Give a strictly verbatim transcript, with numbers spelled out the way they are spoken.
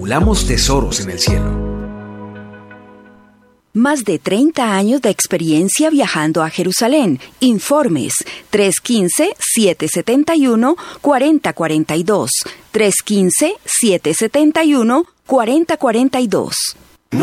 acumulamos tesoros en el cielo. Más de treinta años de experiencia viajando a Jerusalén. Informes tres uno cinco, siete siete uno, cuatro cero cuatro dos. tres uno cinco, siete siete uno, cuatro cero cuatro dos.